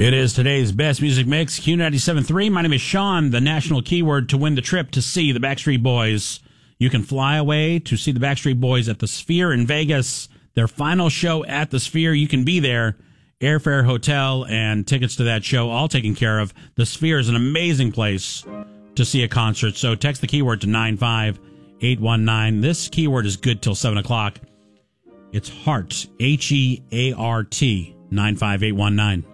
It is today's best music mix, Q97.3. My name is Sean, the national keyword to win the trip to see the Backstreet Boys. You can fly away to see the Backstreet Boys at the Sphere in Vegas, their final show at the Sphere. You can be there. Airfare, hotel, and tickets to that show, all taken care of. The Sphere is an amazing place to see a concert, so text the keyword to 95819. This keyword is good till 7 o'clock. It's HEART, Heart, 95819.